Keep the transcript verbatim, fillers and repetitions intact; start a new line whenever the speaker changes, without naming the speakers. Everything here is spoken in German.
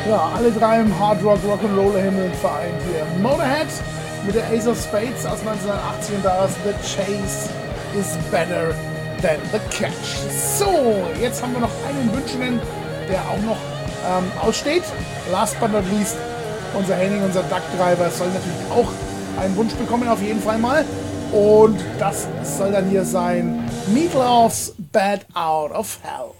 Ja, alle drei im Hard Rock Rock'n'Roller Himmel vereint hier. Motorhead mit der Ace of Spades aus neunzehnhundertachtzig und daraus The Chase is Better than the Catch. So, jetzt haben wir noch einen Wünschenden, der auch noch ähm, aussteht. Last but not least, unser Henning, unser Duck-Driver, soll natürlich auch einen Wunsch bekommen, auf jeden Fall mal. Und das soll dann hier sein: Meatloaf's Bad Out of Hell.